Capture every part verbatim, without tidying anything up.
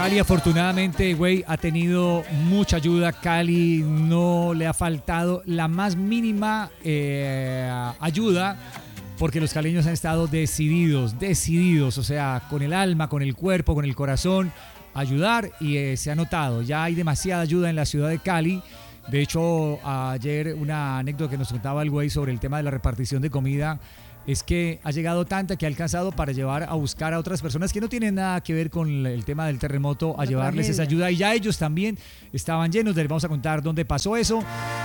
Cali afortunadamente, güey, ha tenido mucha ayuda. Cali no le ha faltado la más mínima eh, ayuda, porque los caleños han estado decididos, decididos, o sea, con el alma, con el cuerpo, con el corazón, ayudar, y eh, se ha notado. Ya hay demasiada ayuda en la ciudad de Cali. De hecho, ayer una anécdota que nos contaba el güey sobre el tema de la repartición de comida es que ha llegado tanta que ha alcanzado para llevar a buscar a otras personas que no tienen nada que ver con el tema del terremoto, a llevarles esa ayuda, y ya ellos también estaban llenos. Les vamos a contar dónde pasó eso.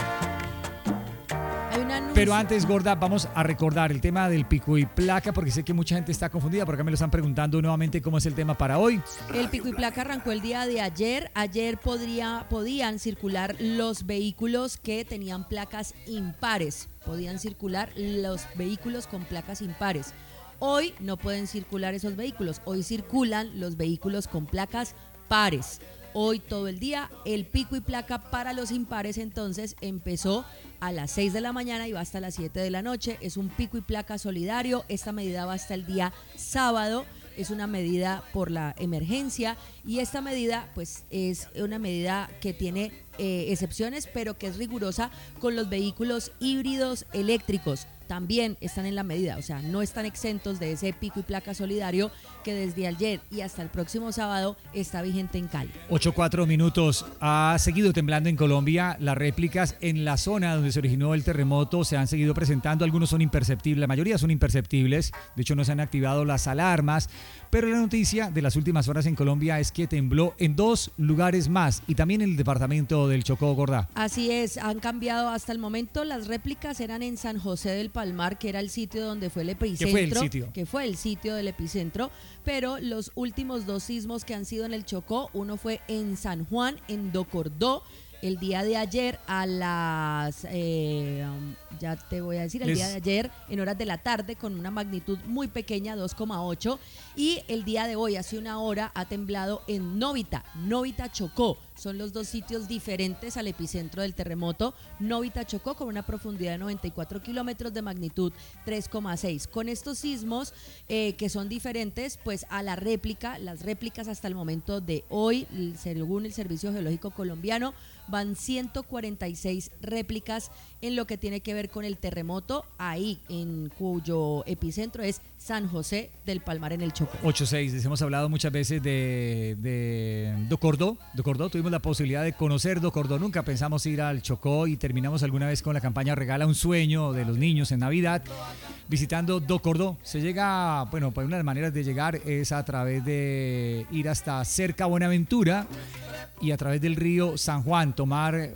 Pero antes, Gorda, vamos a recordar el tema del pico y placa, porque sé que mucha gente está confundida. Por acá me lo están preguntando nuevamente cómo es el tema para hoy. El pico y placa arrancó el día de ayer. Ayer podría, podían circular los vehículos que tenían placas impares. Podían circular los vehículos con placas impares. Hoy no pueden circular esos vehículos. Hoy circulan los vehículos con placas pares. Hoy todo el día el pico y placa para los impares entonces empezó a las seis de la mañana y va hasta las siete de la noche. Es un pico y placa solidario. Esta medida va hasta el día sábado. Es una medida por la emergencia, y esta medida pues es una medida que tiene eh, excepciones, pero que es rigurosa con los vehículos híbridos eléctricos. También están en la medida, o sea, no están exentos de ese pico y placa solidario que desde ayer y hasta el próximo sábado está vigente en Cali. ocho cuatro minutos. Ha seguido temblando en Colombia. Las réplicas en la zona donde se originó el terremoto se han seguido presentando. Algunos son imperceptibles, la mayoría son imperceptibles. De hecho, no se han activado las alarmas. Pero la noticia de las últimas horas en Colombia es que tembló en dos lugares más, y también en el departamento del Chocó, Gorda. Así es, han cambiado hasta el momento. Las réplicas eran en San José del Palmar, que era el sitio donde fue el epicentro. ¿Qué fue el sitio? Que fue el sitio del epicentro. Pero los últimos dos sismos que han sido en el Chocó, uno fue en San Juan, en Docordó, el día de ayer a las, eh, ya te voy a decir, el Les... día de ayer en horas de la tarde con una magnitud muy pequeña, dos coma ocho, y el día de hoy, hace una hora, ha temblado en Novita, Novita Chocó. Son los dos sitios diferentes al epicentro del terremoto. Novita Chocó con una profundidad de noventa y cuatro kilómetros, de magnitud tres coma seis. Con estos sismos eh, que son diferentes, pues a la réplica, las réplicas hasta el momento de hoy, según el Servicio Geológico Colombiano, van ciento cuarenta y seis réplicas en lo que tiene que ver con el terremoto, ahí en cuyo epicentro es San José del Palmar en el Chocó. ocho seis, les hemos hablado muchas veces de, de Docordó, Docordó, tuvimos la posibilidad de conocer Docordó, nunca pensamos ir al Chocó, y terminamos alguna vez con la campaña Regala un Sueño de los niños en Navidad, visitando Docordó. Se llega, bueno, pues una de las maneras de llegar es a través de ir hasta cerca Buenaventura, y a través del río San Juan tomar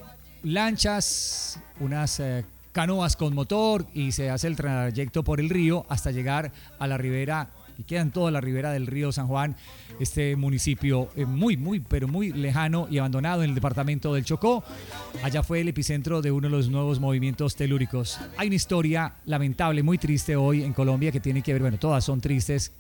lanchas, unas eh, canoas con motor, y se hace el trayecto por el río hasta llegar a la ribera, y queda en toda la ribera del río San Juan, este municipio eh, muy, muy, pero muy lejano y abandonado en el departamento del Chocó. Allá fue el epicentro de uno de los nuevos movimientos telúricos. Hay una historia lamentable, muy triste hoy en Colombia, que tiene que ver, bueno, todas son tristes,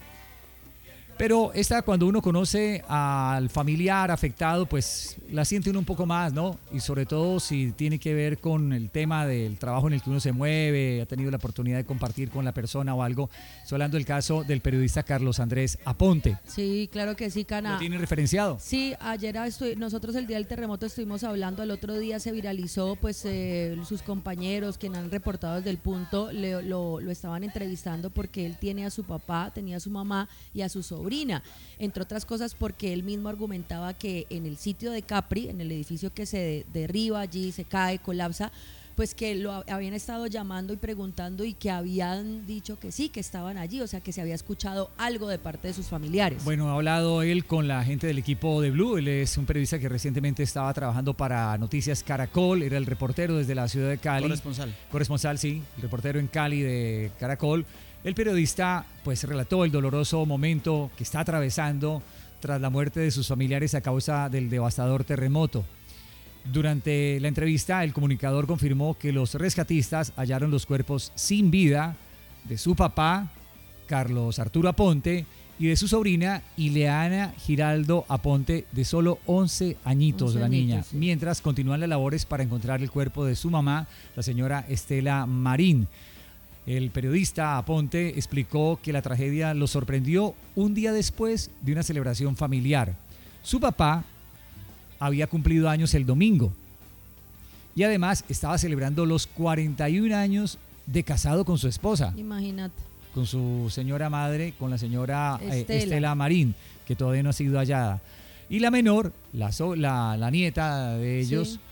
pero esta, cuando uno conoce al familiar afectado, pues la siente uno un poco más, ¿no? Y sobre todo si tiene que ver con el tema del trabajo en el que uno se mueve, ha tenido la oportunidad de compartir con la persona o algo. Estoy hablando del caso del periodista Carlos Andrés Aponte. Sí, claro que sí, Cana. ¿Lo tiene referenciado? Sí, ayer estoy, nosotros el día del terremoto estuvimos hablando, al otro día se viralizó, pues eh, sus compañeros, quienes han reportado desde el punto, le, lo, lo estaban entrevistando porque él tiene a su papá, tenía a su mamá y a su sobrina. Entre otras cosas porque él mismo argumentaba que en el sitio de Capri, en el edificio que se derriba allí, se cae, colapsa, pues que lo habían estado llamando y preguntando, y que habían dicho que sí, que estaban allí, o sea que se había escuchado algo de parte de sus familiares. Bueno, ha hablado él con la gente del equipo de Blue. Él es un periodista que recientemente estaba trabajando para Noticias Caracol, era el reportero desde la ciudad de Cali. Corresponsal. Corresponsal, sí, el reportero en Cali de Caracol. El periodista pues relató el doloroso momento que está atravesando tras la muerte de sus familiares a causa del devastador terremoto. Durante la entrevista, el comunicador confirmó que los rescatistas hallaron los cuerpos sin vida de su papá, Carlos Arturo Aponte, y de su sobrina, Ileana Giraldo Aponte, de solo once añitos, la niña, añitos, sí. Mientras continúan las labores para encontrar el cuerpo de su mamá, la señora Estela Marín. El periodista Aponte explicó que la tragedia lo sorprendió un día después de una celebración familiar. Su papá había cumplido años el domingo y además estaba celebrando los cuarenta y un años de casado con su esposa. Imagínate. Con su señora madre, con la señora Estela, eh, Estela Marín, que todavía no ha sido hallada. Y la menor, la, so, la, la nieta de ellos, sí.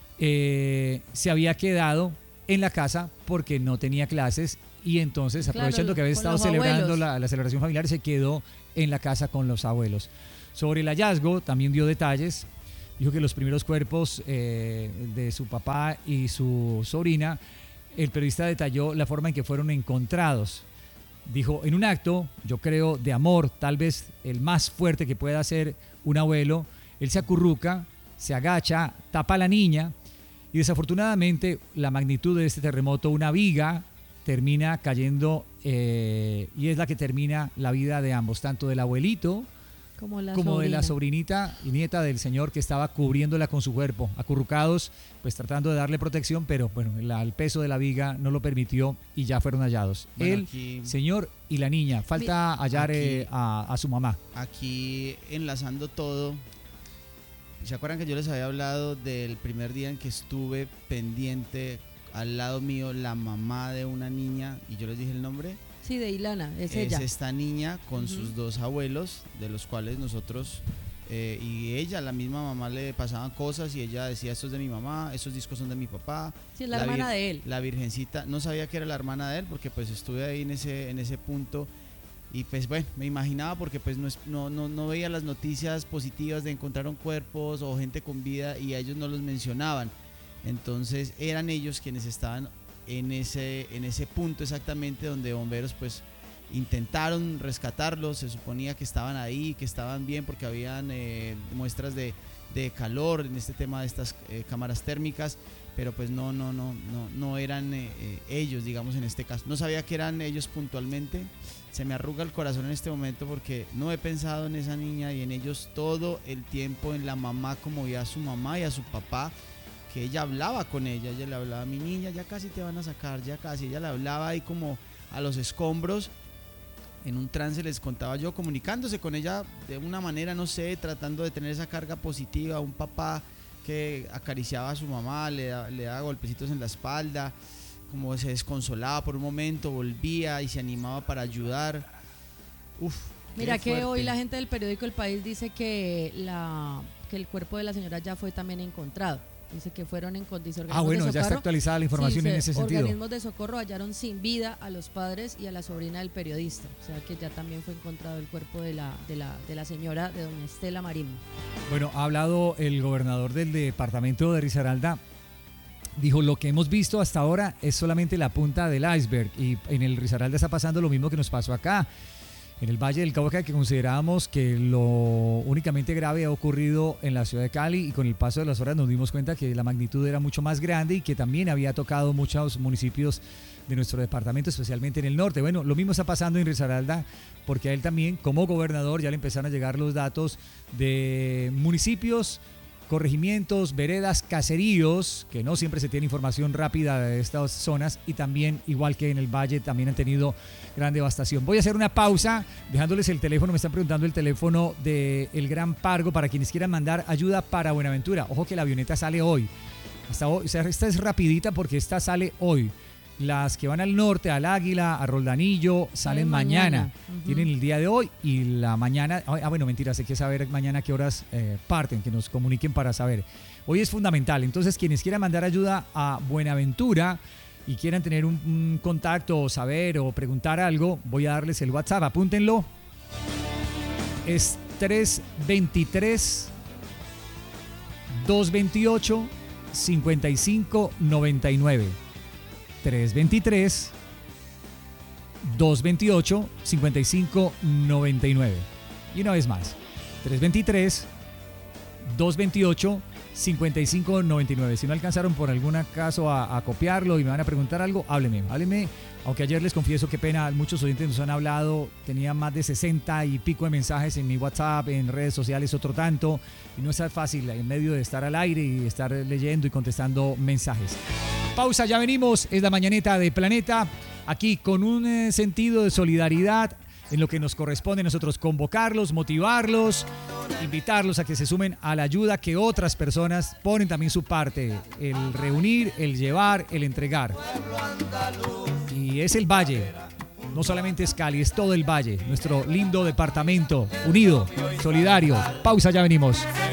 eh, se había quedado en la casa porque no tenía clases y entonces, claro, aprovechando que había estado celebrando la, la celebración familiar, se quedó en la casa con los abuelos. Sobre el hallazgo también dio detalles. Dijo que los primeros cuerpos eh, de su papá y su sobrina, el periodista detalló la forma en que fueron encontrados. Dijo, en un acto, yo creo, de amor, tal vez el más fuerte que pueda hacer un abuelo, él se acurruca, se agacha, tapa a la niña y desafortunadamente la magnitud de este terremoto, una viga, termina cayendo eh, y es la que termina la vida de ambos, tanto del abuelito como, la como de la sobrinita y nieta del señor que estaba cubriéndola con su cuerpo, acurrucados, pues tratando de darle protección, pero bueno, la, el peso de la viga no lo permitió y ya fueron hallados. Bueno, el aquí, señor y la niña. Falta hallar aquí, eh, a, a su mamá. Aquí enlazando todo, ¿se acuerdan que yo les había hablado del primer día en que estuve pendiente al lado mío la mamá de una niña y yo les dije el nombre? Sí, de Ilana, es, es ella. Es esta niña con uh-huh. sus dos abuelos, de los cuales nosotros, eh, y ella, la misma mamá, le pasaban cosas y ella decía, esto es de mi mamá, estos discos son de mi papá. Sí, es la, la hermana vir- de él. La virgencita, no sabía que era la hermana de él porque pues estuve ahí en ese, en ese punto y pues bueno, me imaginaba porque pues no, es, no, no, no veía las noticias positivas de encontraron cuerpos o gente con vida y a ellos no los mencionaban. Entonces eran ellos quienes estaban en ese, en ese punto exactamente donde bomberos pues intentaron rescatarlos, se suponía que estaban ahí, que estaban bien porque habían eh, muestras de, de calor en este tema de estas eh, cámaras térmicas, pero pues no, no, no, no, no eran eh, eh, ellos, digamos en este caso. No sabía que eran ellos puntualmente, se me arruga el corazón en este momento porque no he pensado en esa niña y en ellos todo el tiempo, en la mamá como veía a su mamá y a su papá, que ella hablaba con ella, ella le hablaba a mi niña, ya casi te van a sacar, ya casi, ella le hablaba ahí como a los escombros, en un trance les contaba yo, comunicándose con ella de una manera, no sé, tratando de tener esa carga positiva, un papá que acariciaba a su mamá, le, da, le daba golpecitos en la espalda, como se desconsolaba por un momento, volvía y se animaba para ayudar. Uf, mira que fuerte. Hoy la gente del periódico El País dice que, la, que el cuerpo de la señora ya fue también encontrado. Dice que fueron en condiciones. Ah, bueno, ya está actualizada la información sí, en ese sentido. Organismos de socorro hallaron sin vida a los padres y a la sobrina del periodista. O sea que ya también fue encontrado el cuerpo de la, de la, de la señora, de doña Estela Marín. Bueno, ha hablado el gobernador del departamento de Risaralda. Dijo, lo que hemos visto hasta ahora es solamente la punta del iceberg. Y en el Risaralda está pasando lo mismo que nos pasó acá. En el Valle del Cauca, que considerábamos que lo únicamente grave ha ocurrido en la ciudad de Cali y con el paso de las horas nos dimos cuenta que la magnitud era mucho más grande y que también había tocado muchos municipios de nuestro departamento, especialmente en el norte. Bueno, lo mismo está pasando en Risaralda porque a él también, como gobernador, ya le empezaron a llegar los datos de municipios, corregimientos, veredas, caseríos, que no siempre se tiene información rápida de estas zonas y también, igual que en el Valle, también han tenido gran devastación. Voy a hacer una pausa, dejándoles el teléfono, me están preguntando el teléfono del Gran Pargo para quienes quieran mandar ayuda para Buenaventura. Ojo que la avioneta sale hoy. Hasta hoy, o sea, esta es rapidita porque esta sale hoy. Las que van al norte, al Águila, a Roldanillo, salen mañana. mañana. Uh-huh. Tienen el día de hoy y la mañana. Ah, bueno, mentira, hay que saber mañana a qué horas eh, parten, que nos comuniquen para saber. Hoy es fundamental. Entonces, quienes quieran mandar ayuda a Buenaventura y quieran tener un, un contacto o saber o preguntar algo, voy a darles el WhatsApp. Apúntenlo. Es tres dos tres, dos dos ocho, cinco cinco nueve nueve. tres dos tres, dos dos ocho, cinco cinco nueve nueve. Y una vez más, tres dos tres, dos dos ocho, cinco cinco nueve nueve. Si no alcanzaron por algún caso a, a copiarlo y me van a preguntar algo, háblenme, háblenme. Aunque ayer les confieso qué pena, muchos oyentes nos han hablado, tenía más de sesenta y pico de mensajes en mi WhatsApp, en redes sociales otro tanto, y no es tan fácil en medio de estar al aire y estar leyendo y contestando mensajes. Pausa, ya venimos, es la mañaneta de Planeta, aquí con un eh, sentido de solidaridad en lo que nos corresponde a nosotros convocarlos, motivarlos, invitarlos a que se sumen a la ayuda que otras personas ponen también su parte, el reunir, el llevar, el entregar. Y es el Valle, no solamente es Cali, es todo el Valle, nuestro lindo departamento, unido, solidario. Pausa, ya venimos.